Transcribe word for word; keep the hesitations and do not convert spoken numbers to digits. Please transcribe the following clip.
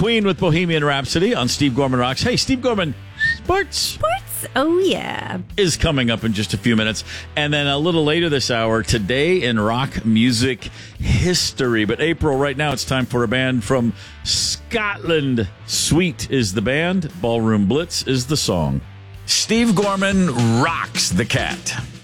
Queen with Bohemian Rhapsody on Steve Gorman Rocks. Hey, Steve Gorman, sports. Sports? Oh, yeah. Is coming up in just a few minutes. And then a little later this hour, Today in Rock Music History. But April, right now it's time for a band from Scotland. Sweet is the band. Ballroom Blitz is the song. Steve Gorman rocks the cat.